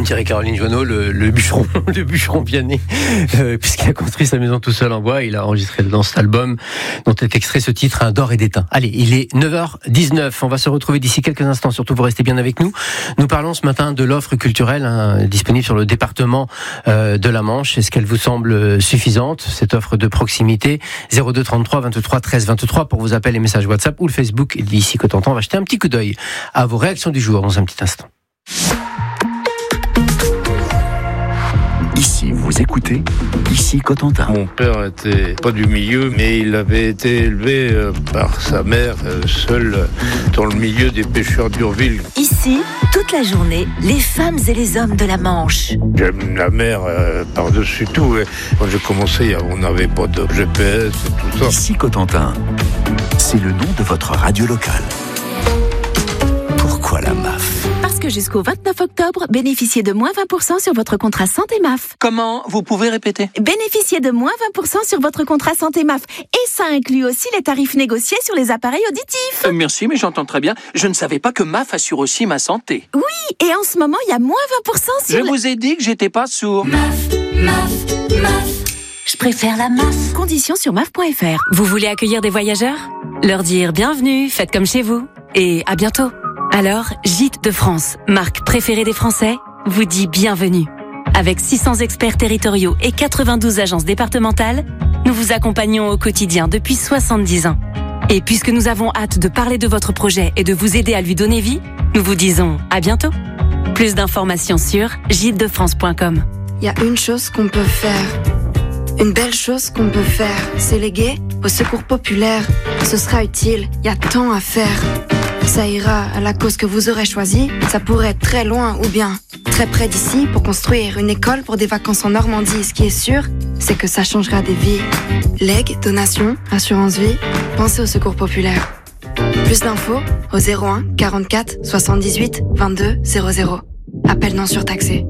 dirait Caroline Joanneau, le bûcheron, le bûcheron Vianney, puisqu'il a construit sa maison tout seul en bois. Il a enregistré dans cet album dont est extrait ce titre, Un d'or et d'étain. Allez, il est 9h19. On va se retrouver d'ici quelques instants. Surtout, vous restez bien avec nous. Nous parlons ce matin de l'offre culturelle disponible sur le département de la Manche. Est-ce qu'elle vous semble suffisante, cette offre de proximité? 02 33 23 13 23 pour vos appels et messages WhatsApp ou le Facebook d'ici Cotentin. On va jeter un petit coup d'œil à vos réactions du jour dans un petit instant. Ici, vous écoutez, ici Cotentin. Mon père était pas du milieu, mais il avait été élevé par sa mère, seul dans le milieu des pêcheurs d'Urville. Ici, toute la journée, les femmes et les hommes de la Manche. J'aime la mer par-dessus tout. Quand j'ai commencé, on n'avait pas de GPS et tout ça. Ici Cotentin, c'est le nom de votre radio locale. Pourquoi la MAF ? Parce que jusqu'au 29 octobre, bénéficiez de moins 20% sur votre contrat santé MAF. Comment ? Vous pouvez répéter ? Bénéficiez de moins 20% sur votre contrat santé MAF. Et ça inclut aussi les tarifs négociés sur les appareils auditifs. Merci, mais j'entends très bien. Je ne savais pas que MAF assure aussi ma santé. Oui, et en ce moment, il y a moins 20% sur... Je vous ai dit que j'étais pas sourd. MAF. Je préfère la MAF. Conditions sur MAF.fr. Vous voulez accueillir des voyageurs ? Leur dire bienvenue, faites comme chez vous. Et à bientôt. Alors, Gîtes de France, marque préférée des Français, vous dit bienvenue. Avec 600 experts territoriaux et 92 agences départementales, nous vous accompagnons au quotidien depuis 70 ans. Et puisque nous avons hâte de parler de votre projet et de vous aider à lui donner vie, nous vous disons à bientôt. Plus d'informations sur gîtesdefrance.com. Il y a une chose qu'on peut faire. Une belle chose qu'on peut faire, c'est léguer au secours populaire. Ce sera utile, il y a tant à faire. Ça ira à la cause que vous aurez choisie. Ça pourrait être très loin ou bien très près d'ici pour construire une école pour des vacances en Normandie. Ce qui est sûr, c'est que ça changera des vies. Legs, donations, assurance vie, pensez au secours populaire. Plus d'infos au 01 44 78 22 00. Appel non surtaxé.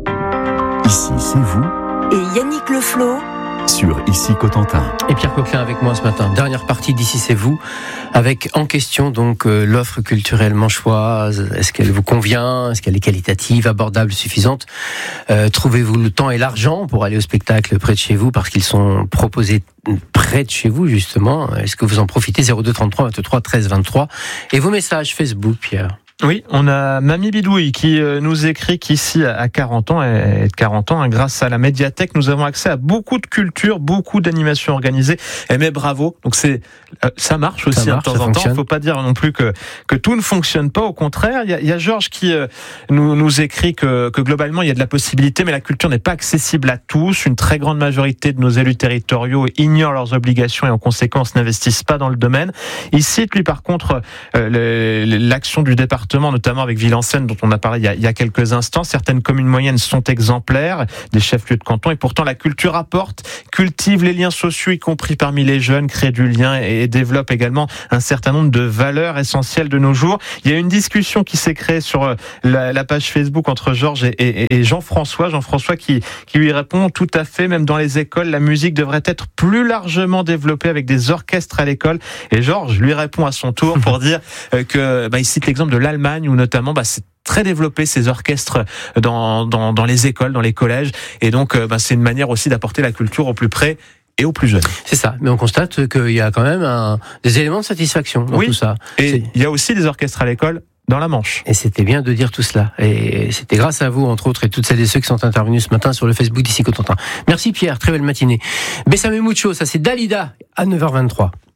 Ici, c'est vous. Et Yannick Leflot Sur Ici Cotentin. Et Pierre Coquelin avec moi ce matin. Dernière partie d'Ici c'est vous, avec en question donc l'offre culturelle manchoise. Est-ce qu'elle vous convient ? Est-ce qu'elle est qualitative, abordable, suffisante ? Trouvez-vous le temps et l'argent pour aller au spectacle près de chez vous parce qu'ils sont proposés près de chez vous justement ? Est-ce que vous en profitez ? 02 33 23 13 23 et vos messages Facebook, Pierre. Oui, on a Mamie Bidouille qui nous écrit qu'ici à 40 ans, et de 40 ans, grâce à la médiathèque, nous avons accès à beaucoup de culture, beaucoup d'animations organisées. Mais bravo, donc ça marche aussi de temps en temps. Il ne faut pas dire non plus que tout ne fonctionne pas. Au contraire, il y a Georges qui nous écrit que globalement il y a de la possibilité, mais la culture n'est pas accessible à tous. Une très grande majorité de nos élus territoriaux ignorent leurs obligations et en conséquence n'investissent pas dans le domaine. Il cite lui par contre l'action du département, notamment avec Villenseine, dont on a parlé il y a quelques instants. Certaines communes moyennes sont exemplaires, des chefs-lieux de canton, et pourtant la culture apporte, cultive les liens sociaux, y compris parmi les jeunes, crée du lien et développe également un certain nombre de valeurs essentielles de nos jours. Il y a une discussion qui s'est créée sur la page Facebook entre Georges et Jean-François. Jean-François qui lui répond tout à fait, même dans les écoles, la musique devrait être plus largement développée avec des orchestres à l'école. Et Georges lui répond à son tour pour dire il cite l'exemple de l'Allemagne où notamment c'est très développé ces orchestres dans les écoles, dans les collèges, et donc c'est une manière aussi d'apporter la culture au plus près et aux plus jeunes. C'est ça, mais on constate qu'il y a quand même des éléments de satisfaction dans tout ça. Et il y a aussi des orchestres à l'école dans la Manche. Et c'était bien de dire tout cela. Et c'était grâce à vous, entre autres, et toutes celles et ceux qui sont intervenus ce matin sur le Facebook d'Ici Cotentin. Merci Pierre, très belle matinée. Bessame Mucho, ça c'est Dalida à 9h23.